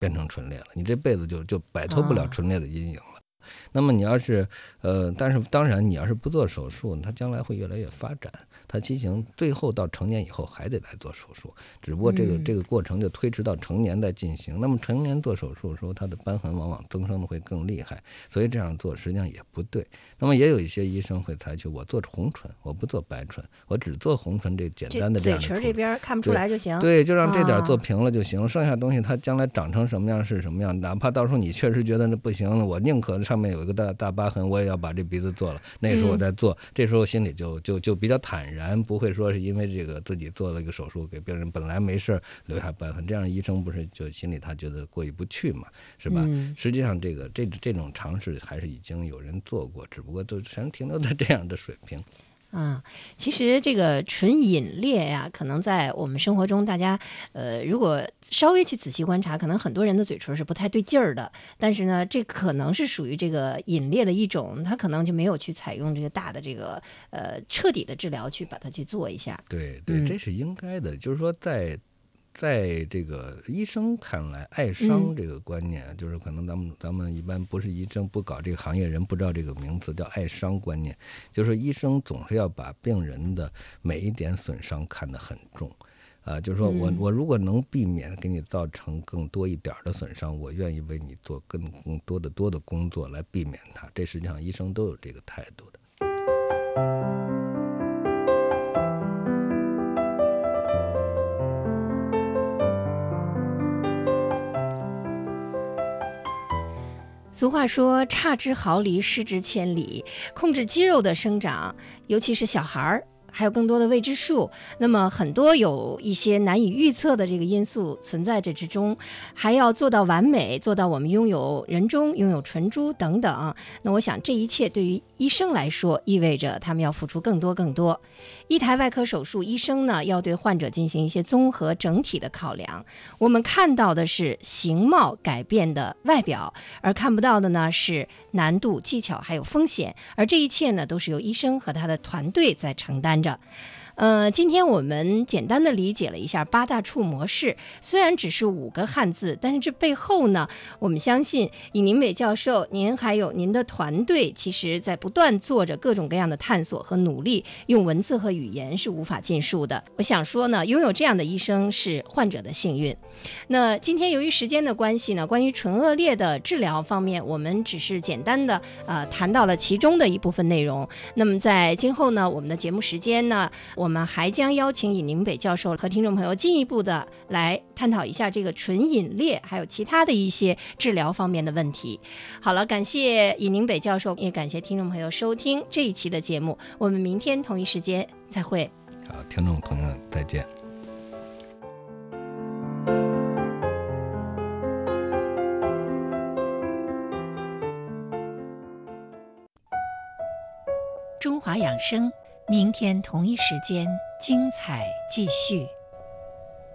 变成唇裂了，你这辈子就摆脱不了唇裂的阴影了。那么你要是但是当然你要是不做手术，它将来会越来越发展，它畸形最后到成年以后还得来做手术，只不过这个过程就推迟到成年再进行。那么成年做手术的时候，它的瘢痕往往增生的会更厉害，所以这样做实际上也不对。那么也有一些医生会采取我做红唇，我不做白唇，我只做红唇这简单的这样的处理， 嘴唇这边看不出来就行。 对，就让这点做平了就行了，剩下东西它将来长成什么样是什么样，哪怕到时候你确实觉得那不行了，我宁可上面有一个大疤痕，我也要把这鼻子做了，那时候我再做，这时候心里就比较坦然，不会说是因为这个自己做了一个手术给病人本来没事留下瘢痕，这样医生不是就心里他觉得过意不去嘛，是吧？实际上这种尝试还是已经有人做过，只不过都全停留在这样的水平。 其实这个唇隐裂呀，可能在我们生活中，大家如果稍微去仔细观察，可能很多人的嘴唇是不太对劲儿的。但是呢，这可能是属于这个隐裂的一种，他可能就没有去采用这个大的这个彻底的治疗去把它去做一下。 对，这是应该的，就是说在这个医生看来，爱伤这个观念，就是可能咱们一般不是医生，不搞这个行业人不知道这个名词叫爱伤观念，就是医生总是要把病人的每一点损伤看得很重。就是说我如果能避免给你造成更多一点的损伤，我愿意为你做更多的工作来避免它。这实际上医生都有这个态度的。 俗话说差之毫厘，失之千里，控制肌肉的生长，尤其是小孩儿，还有更多的未知数，那么很多有一些难以预测的这个因素存在这之中，还要做到完美，做到我们拥有人中，拥有唇珠等等。那我想这一切对于医生来说，意味着他们要付出更多。一台外科手术，医生呢要对患者进行一些综合整体的考量。我们看到的是形貌改变的外表，而看不到的呢是难度、技巧还有风险，而这一切呢都是由医生和他的团队在承担着。今天我们简单的理解了一下八大处模式，虽然只是5个汉字，但是这背后呢，我们相信以宁伟教授您还有您的团队，其实在不断做着各种各样的探索和努力，用文字和语言是无法尽数的。我想说呢，拥有这样的医生是患者的幸运。那今天由于时间的关系呢，关于唇腭裂的治疗方面，我们只是简单的谈到了其中的一部分内容。那么在今后呢，我们的节目时间呢，我们还将邀请尹宁北教授和听众朋友进一步的来探讨一下这个唇隐裂还有其他的一些治疗方面的问题。好了，感谢尹宁北教授，也感谢听众朋友收听这一期的节目，我们明天同一时间再会。 好，听众朋友再见。 中华养生，明天同一时间精彩继续。